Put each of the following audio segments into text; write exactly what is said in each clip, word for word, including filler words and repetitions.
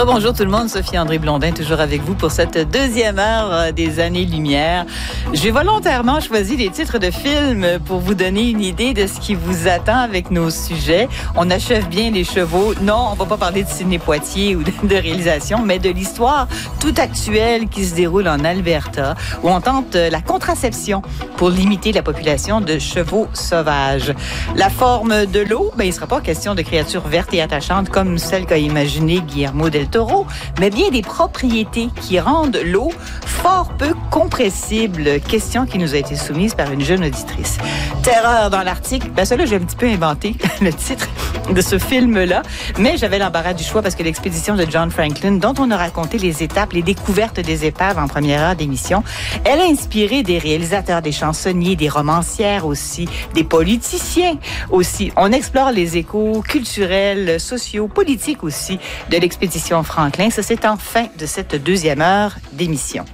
Rebonjour tout le monde, Sophie-André Blondin, toujours avec vous pour cette deuxième heure des Années-Lumière. J'ai volontairement choisi des titres de films pour vous donner une idée de ce qui vous attend avec nos sujets. On achève bien les chevaux. Non, on va pas parler de Sidney Poitier ou de, de réalisation, mais de l'histoire tout actuelle qui se déroule en Alberta, où on tente la contraception pour limiter la population de chevaux sauvages. La forme de l'eau, ben, il ne sera pas question de créatures vertes et attachantes comme celle qu'a imaginé Guillermo del Toro, mais bien des propriétés qui rendent l'eau fort peu compressible. Question qui nous a été soumise par une jeune auditrice. Terreur dans l'Arctique. Ben, ça là, j'ai un petit peu inventé le titre de ce film-là, mais j'avais l'embarras du choix parce que l'expédition de John Franklin, dont on a raconté les étapes, les découvertes des épaves en première heure d'émission, elle a inspiré des réalisateurs, des chansonniers, des romancières aussi, des politiciens aussi. On explore les échos culturels, sociaux, politiques aussi de l'expédition Franklin. Ça, c'est en fin de cette deuxième heure d'émission.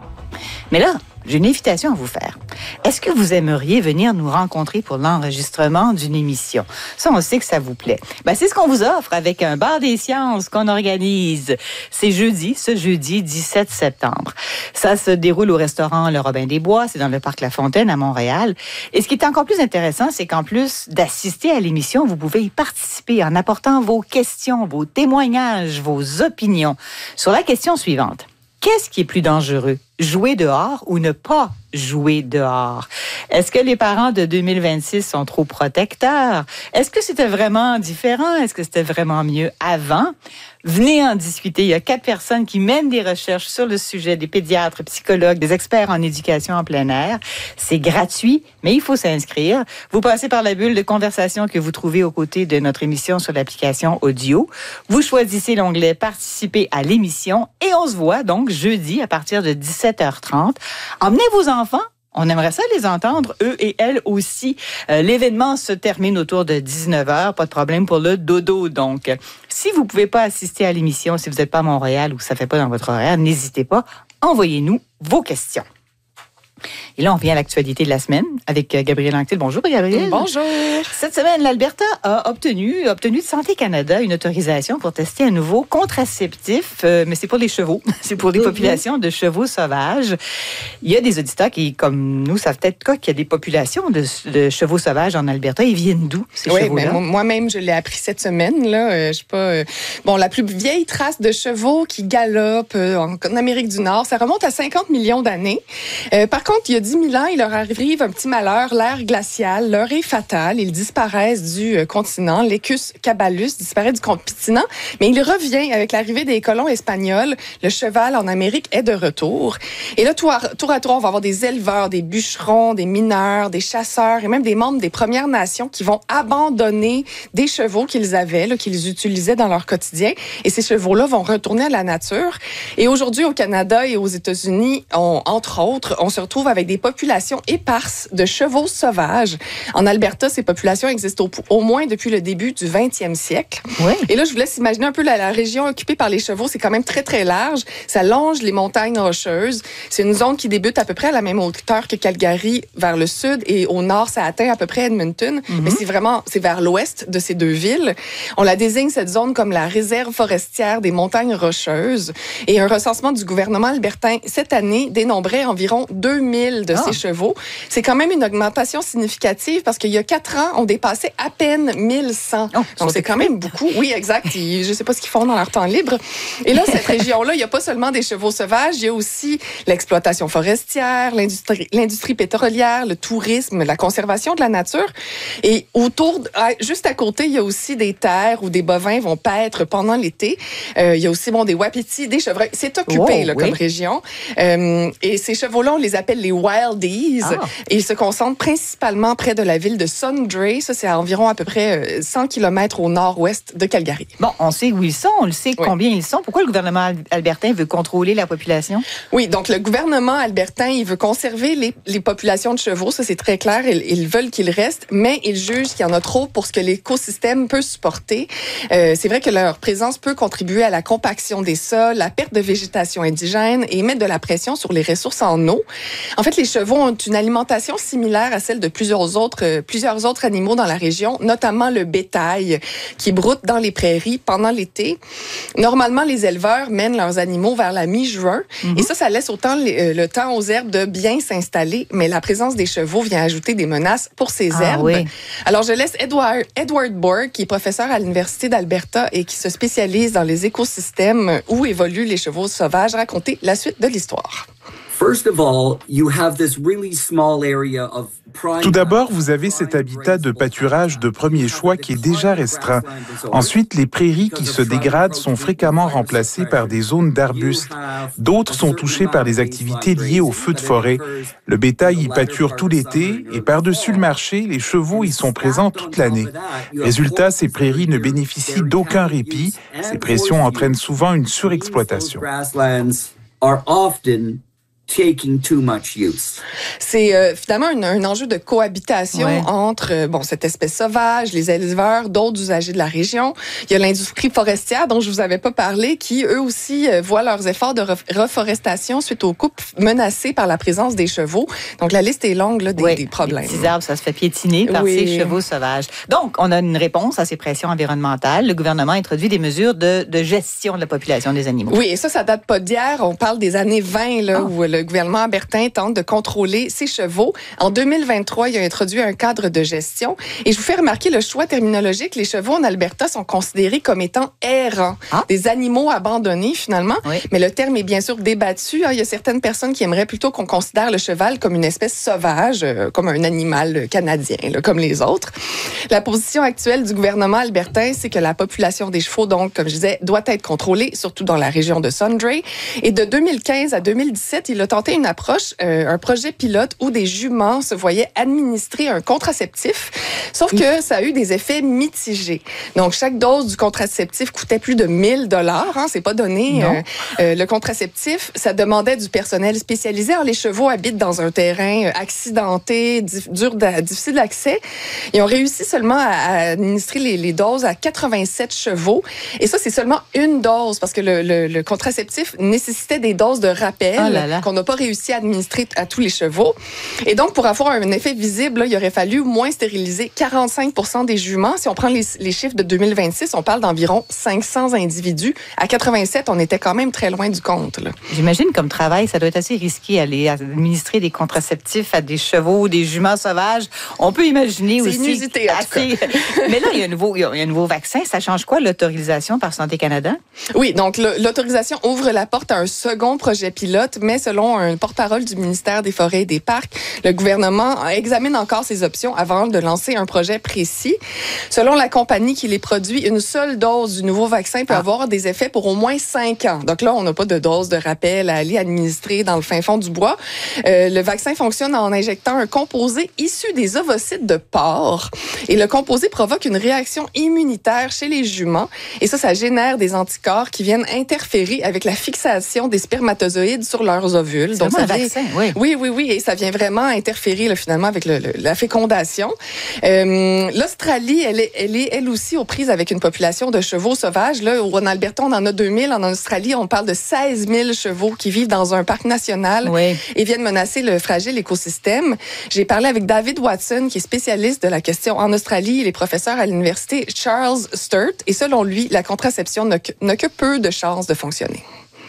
Mais là, j'ai une invitation à vous faire. Est-ce que vous aimeriez venir nous rencontrer pour l'enregistrement d'une émission? Ça, on sait que ça vous plaît. Ben, c'est ce qu'on vous offre avec un bar des sciences qu'on organise. C'est jeudi, ce jeudi dix-sept septembre. Ça se déroule au restaurant Le Robin des Bois. C'est dans le parc La Fontaine à Montréal. Et ce qui est encore plus intéressant, c'est qu'en plus d'assister à l'émission, vous pouvez y participer en apportant vos questions, vos témoignages, vos opinions sur la question suivante. Qu'est-ce qui est plus dangereux? Jouer dehors ou ne pas jouer dehors? Est-ce que les parents de deux mille vingt-six sont trop protecteurs? Est-ce que c'était vraiment différent? Est-ce que c'était vraiment mieux avant? Venez en discuter. Il y a quatre personnes qui mènent des recherches sur le sujet, des pédiatres, psychologues, des experts en éducation en plein air. C'est gratuit, mais il faut s'inscrire. Vous passez par la bulle de conversation que vous trouvez aux côtés de notre émission sur l'application audio. Vous choisissez l'onglet « Participer à l'émission » et on se voit donc jeudi à partir de dix-sept heures trente. Emmenez vos enfants. On aimerait ça les entendre, eux et elles aussi. Euh, l'événement se termine autour de dix-neuf heures. Pas de problème pour le dodo, donc. Si vous ne pouvez pas assister à l'émission, si vous n'êtes pas à Montréal ou que ça ne fait pas dans votre horaire, n'hésitez pas. Envoyez-nous vos questions. Et là, on vient à l'actualité de la semaine avec Gabrielle Anctil. Bonjour, Gabrielle. Bonjour. Cette semaine, l'Alberta a obtenu, obtenu de Santé Canada une autorisation pour tester un nouveau contraceptif, euh, mais c'est pour les chevaux. C'est pour les populations de chevaux sauvages. Il y a des auditeurs qui, comme nous, savent peut-être quoi, qu'il y a des populations de, de chevaux sauvages en Alberta. Ils viennent d'où, ces oui, chevaux-là? Oui, moi-même, je l'ai appris cette semaine. Là. Euh, je sais pas. Euh, bon, la plus vieille trace de chevaux qui galopent euh, en, en Amérique du Nord, ça remonte à cinquante millions d'années. Euh, par contre, il y a dix mille ans, il leur arrive un petit malheur, l'ère glaciale, l'heure est fatale. Ils disparaissent du continent. L'Ecus caballus disparaît du continent, mais il revient avec l'arrivée des colons espagnols. Le cheval en Amérique est de retour. Et là, tour à, tour à tour, on va avoir des éleveurs, des bûcherons, des mineurs, des chasseurs et même des membres des Premières Nations qui vont abandonner des chevaux qu'ils avaient, là, qu'ils utilisaient dans leur quotidien. Et ces chevaux-là vont retourner à la nature. Et aujourd'hui, au Canada et aux États-Unis, on, entre autres, on se retrouve avec des populations éparses de chevaux sauvages. En Alberta, ces populations existent au, au moins depuis le début du vingtième siècle. Oui. Et là, je vous laisse imaginer un peu la, la région occupée par les chevaux. C'est quand même très, très large. Ça longe les montagnes rocheuses. C'est une zone qui débute à peu près à la même hauteur que Calgary vers le sud et au nord, ça atteint à peu près Edmonton. Mm-hmm. Mais c'est vraiment, c'est vers l'ouest de ces deux villes. On la désigne, cette zone, comme la réserve forestière des montagnes rocheuses. Et un recensement du gouvernement albertain cette année dénombrait environ deux mille de ah. ces chevaux. C'est quand même une augmentation significative parce qu'il y a quatre ans, on dépassait à peine mille cent. Oh, donc, c'est quand même beaucoup. Oui, exact. Et je ne sais pas ce qu'ils font dans leur temps libre. Et là, cette région-là, il n'y a pas seulement des chevaux sauvages, il y a aussi l'exploitation forestière, l'industrie, l'industrie pétrolière, le tourisme, la conservation de la nature. Et autour, juste à côté, il y a aussi des terres où des bovins vont paître pendant l'été. Euh, il y a aussi, bon, des wapitis, des chevreuils. C'est occupé, oh, là, oui. comme région. Euh, et ces chevaux-là, on les appelle les wildies. Ah. Et ils se concentrent principalement près de la ville de Sundre. Ça, c'est à environ à peu près cent kilomètres au nord-ouest de Calgary. Bon, on sait où ils sont, on le sait oui. combien ils sont. Pourquoi le gouvernement albertain veut contrôler la population? Oui, donc le gouvernement albertain, il veut conserver les, les populations de chevaux. Ça, c'est très clair. Ils, ils veulent qu'ils restent, mais ils jugent qu'il y en a trop pour ce que l'écosystème peut supporter. Euh, c'est vrai que leur présence peut contribuer à la compaction des sols, la perte de végétation indigène et mettre de la pression sur les ressources en eau. En fait, les chevaux ont une alimentation similaire à celle de plusieurs autres, euh, plusieurs autres animaux dans la région, notamment le bétail qui broute dans les prairies pendant l'été. Normalement, les éleveurs mènent leurs animaux vers la mi-juin mm-hmm. et ça, ça laisse autant le, le temps aux herbes de bien s'installer, mais la présence des chevaux vient ajouter des menaces pour ces ah, herbes. Oui. Alors, je laisse Edward, Edward Borg, qui est professeur à l'Université d'Alberta et qui se spécialise dans les écosystèmes où évoluent les chevaux sauvages, raconter la suite de l'histoire. First of all, you have this really small area of Tout d'abord, vous avez cet habitat de pâturage de premier choix qui est déjà restreint. Ensuite, les prairies qui se dégradent sont fréquemment remplacées par des zones d'arbustes. D'autres sont touchées par des activités liées aux feux de forêt. Le bétail y pâture tout l'été et par-dessus le marché, les chevaux y sont présents toute l'année. Résultat, ces prairies ne bénéficient d'aucun répit. Ces pressions entraînent souvent une surexploitation. Taking too much use. C'est euh, finalement un, un enjeu de cohabitation ouais. entre euh, bon cette espèce sauvage, les éleveurs, d'autres usagers de la région. Il y a l'industrie forestière dont je vous avais pas parlé, qui eux aussi euh, voient leurs efforts de reforestation suite aux coupes menacées par la présence des chevaux. Donc la liste est longue là, des, oui, des problèmes. Les petits arbres, ça se fait piétiner par oui. ces chevaux sauvages. Donc on a une réponse à ces pressions environnementales. Le gouvernement a introduit des mesures de, de gestion de la population des animaux. Oui, et ça, ça date pas d'hier. On parle des années vingt là, oh. où le Le gouvernement albertain tente de contrôler ses chevaux. En deux mille vingt-trois, il a introduit un cadre de gestion. Et je vous fais remarquer le choix terminologique. Les chevaux en Alberta sont considérés comme étant errants, ah. des animaux abandonnés finalement. Oui. Mais le terme est bien sûr débattu. Il y a certaines personnes qui aimeraient plutôt qu'on considère le cheval comme une espèce sauvage, comme un animal canadien, comme les autres. La position actuelle du gouvernement albertain, c'est que la population des chevaux, donc, comme je disais, doit être contrôlée, surtout dans la région de Sundre. Et de deux mille quinze à deux mille dix-sept, il a tenté une approche, euh, un projet pilote où des juments se voyaient administrer un contraceptif, sauf que ça a eu des effets mitigés. Donc, chaque dose du contraceptif coûtait plus de mille dollars, hein, c'est pas donné. Euh, euh, le contraceptif, ça demandait du personnel spécialisé. Alors, les chevaux habitent dans un terrain accidenté, dur, difficile d'accès. Ils ont réussi seulement à, à administrer les, les doses à quatre-vingt-sept chevaux. Et ça, c'est seulement une dose, parce que le, le, le contraceptif nécessitait des doses de rappel oh là là. qu'on n'a pas réussi à administrer à tous les chevaux. Et donc, pour avoir un effet visible, là, il aurait fallu au moins stériliser quarante-cinq pour cent des juments. Si on prend les, les chiffres de deux mille vingt-six, on parle d'environ cinq cents individus. À quatre-vingt-sept, on était quand même très loin du compte. Là. J'imagine comme travail, ça doit être assez risqué aller administrer des contraceptifs à des chevaux, des juments sauvages. On peut imaginer C'est aussi... C'est inusité, en assez... tout cas. Mais là, il y a un nouveau, il y a un nouveau vaccin. Ça change quoi, l'autorisation par Santé Canada? Oui, donc l'autorisation ouvre la porte à un second projet pilote, mais selon un porte-parole du ministère des Forêts et des Parcs, le gouvernement examine encore ses options avant de lancer un projet précis. Selon la compagnie qui les produit, une seule dose du nouveau vaccin peut ah. avoir des effets pour au moins cinq ans. Donc là, on n'a pas de dose de rappel à aller administrer dans le fin fond du bois. Euh, le vaccin fonctionne en injectant un composé issu des ovocytes de porc. Et le composé provoque une réaction immunitaire chez les juments. Et ça, ça génère des anticorps qui viennent interférer avec la fixation des spermatozoïdes sur leurs ovules. C'est donc ça un vient... vaccin, oui. Oui, oui, oui. Et ça vient vraiment interférer là, finalement avec le, le, la fécondation. Euh, L'Australie, elle est, elle est elle aussi aux prises avec une population de chevaux sauvages. Là, en Alberta, on en a deux mille. En Australie, on parle de seize mille chevaux qui vivent dans un parc national oui. et viennent menacer le fragile écosystème. J'ai parlé avec David Watson, qui est spécialiste de la question en Australie. Il est professeur à l'université Charles Sturt. Et selon lui, la contraception n'a que, n'a que peu de chances de fonctionner.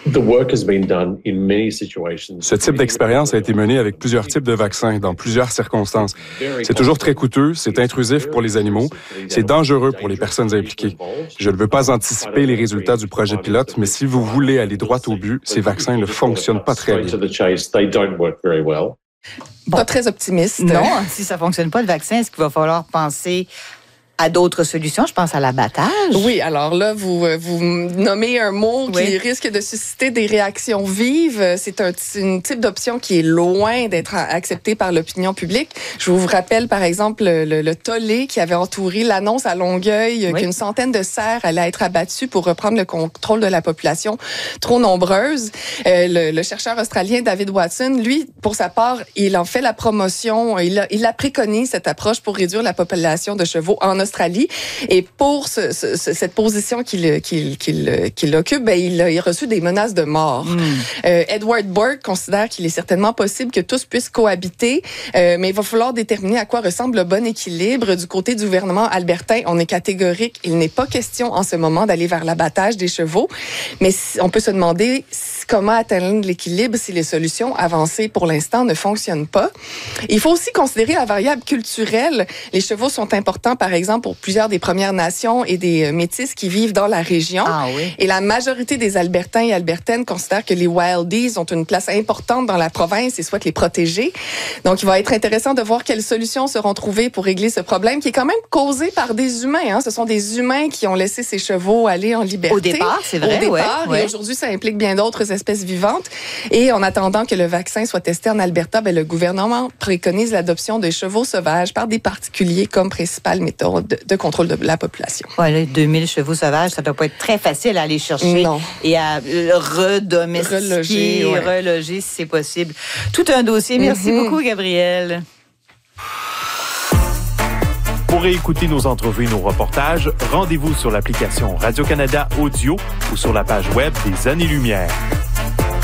Ce type d'expérience a été mené avec plusieurs types de vaccins dans plusieurs circonstances. C'est toujours très coûteux, c'est intrusif pour les animaux, c'est dangereux pour les personnes impliquées. Je ne veux pas anticiper les résultats du projet pilote, mais si vous voulez aller droit au but, ces vaccins ne fonctionnent pas très bien. Bon. Pas très optimiste. Non, si ça ne fonctionne pas, le vaccin, est-ce qu'il va falloir penser à d'autres solutions? Je pense à l'abattage. Oui, alors là, vous, vous nommez un mot oui. qui risque de susciter des réactions vives. C'est un, un type d'option qui est loin d'être accepté par l'opinion publique. Je vous rappelle, par exemple, le, le tollé qui avait entouré l'annonce à Longueuil oui. qu'une centaine de cerfs allaient être abattus pour reprendre le contrôle de la population trop nombreuse. Euh, le, le chercheur australien David Watson, lui, pour sa part, il en fait la promotion. Il, a, il a préconisé cette approche pour réduire la population de chevaux en Australie. Australie. Et pour ce, ce, cette position qu'il, qu'il, qu'il, qu'il occupe, ben, il, a, il a reçu des menaces de mort. Mm. Euh, Edward Burke considère qu'il est certainement possible que tous puissent cohabiter, euh, mais il va falloir déterminer à quoi ressemble le bon équilibre. Du côté du gouvernement albertain, on est catégorique. Il n'est pas question en ce moment d'aller vers l'abattage des chevaux, mais on peut se demander comment atteindre l'équilibre si les solutions avancées pour l'instant ne fonctionnent pas. Il faut aussi considérer la variable culturelle. Les chevaux sont importants, par exemple, pour plusieurs des Premières Nations et des Métis qui vivent dans la région. Ah, oui. Et la majorité des Albertains et Albertaines considèrent que les Wildies ont une place importante dans la province et souhaitent les protéger. Donc, il va être intéressant de voir quelles solutions seront trouvées pour régler ce problème qui est quand même causé par des humains. Hein. Ce sont des humains qui ont laissé ces chevaux aller en liberté. Au départ, c'est vrai. Au départ. Ouais, ouais. Et aujourd'hui, ça implique bien d'autres espèces vivantes. Et en attendant que le vaccin soit testé en Alberta, ben, le gouvernement préconise l'adoption de chevaux sauvages par des particuliers comme principale méthode de, de contrôle de la population. Ouais, deux mille chevaux sauvages, ça doit pas être très facile à aller chercher non. et à redomestiquer, reloger, ouais. reloger si c'est possible. Tout un dossier. Merci mm-hmm. beaucoup, Gabrielle. Pour réécouter nos entrevues et nos reportages, rendez-vous sur l'application Radio-Canada Audio ou sur la page web des Années-Lumière.